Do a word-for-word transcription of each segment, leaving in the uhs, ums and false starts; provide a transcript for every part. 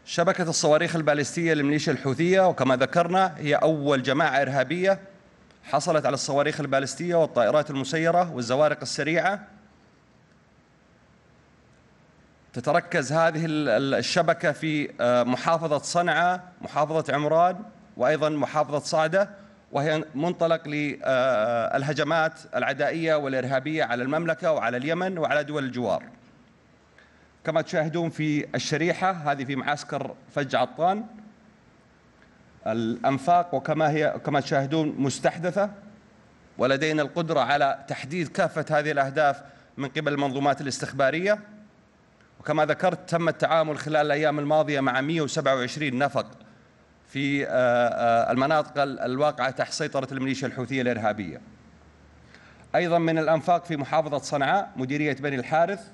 شبكة الصواريخ البالستية للميليشيا الحوثية، وكما ذكرنا هي أول جماعة إرهابية حصلت على الصواريخ البالستية والطائرات المسيرة والزوارق السريعة. تتركز هذه الشبكة في محافظة صنعاء، محافظة عمران، وأيضا محافظة صعدة، وهي منطلق للهجمات العدائية والإرهابية على المملكة وعلى اليمن وعلى دول الجوار. كما تشاهدون في الشريحة هذه في معسكر فج عطان، الأنفاق وكما هي كما تشاهدون مستحدثة، ولدينا القدرة على تحديد كافة هذه الأهداف من قبل المنظومات الاستخبارية. وكما ذكرت تم التعامل خلال الأيام الماضية مع مئة وسبعة وعشرين نفق في المناطق الواقعة تحت سيطرة الميليشيا الحوثية الإرهابية. أيضا من الأنفاق في محافظة صنعاء مديرية بني الحارث،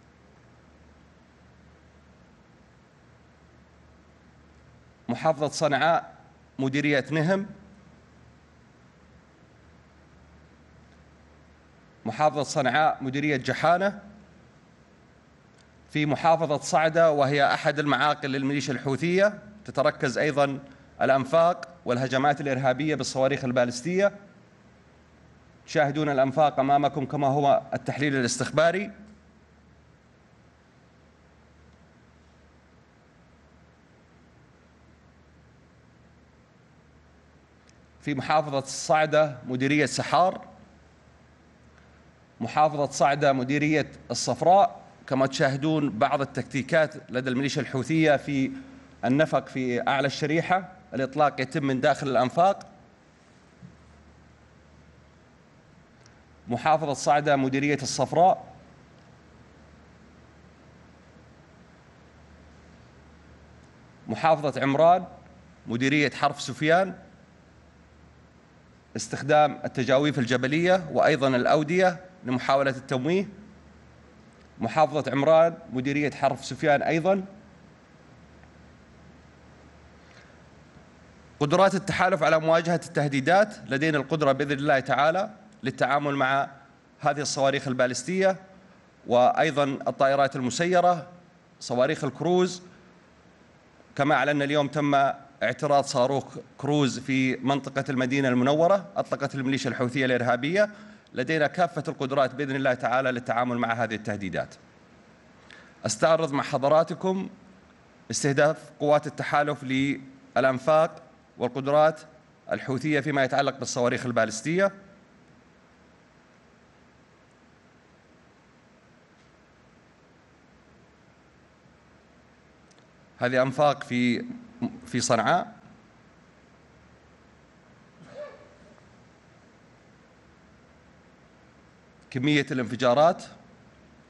محافظة صنعاء مديرية نهم، محافظة صنعاء مديرية جحانة، في محافظة صعدة وهي أحد المعاقل للميليشيا الحوثية تتركز أيضا الأنفاق والهجمات الإرهابية بالصواريخ البالستية. تشاهدون الأنفاق أمامكم كما هو التحليل الاستخباري. في محافظة صعدة مديرية سحار، محافظة صعدة مديرية الصفراء. كما تشاهدون بعض التكتيكات لدى الميليشيا الحوثية في النفق في أعلى الشريحة، الإطلاق يتم من داخل الأنفاق. محافظة صعدة مديرية الصفراء، محافظة عمران مديرية حرف سفيان، استخدام التجاويف الجبلية وأيضا الأودية لمحاولة التمويه. محافظة عمران مديرية حرف سفيان أيضا. قدرات التحالف على مواجهة التهديدات، لدينا القدرة بإذن الله تعالى للتعامل مع هذه الصواريخ البالستية وأيضا الطائرات المسيرة، صواريخ الكروز. كما أعلنا اليوم تم اعتراض صاروخ كروز في منطقة المدينة المنورة أطلقت الميليشيا الحوثية الإرهابية. لدينا كافة القدرات بإذن الله تعالى للتعامل مع هذه التهديدات. أستعرض مع حضراتكم استهداف قوات التحالف للأنفاق والقدرات الحوثية فيما يتعلق بالصواريخ البالستية. هذه أنفاق في في صنعاء، كمية الانفجارات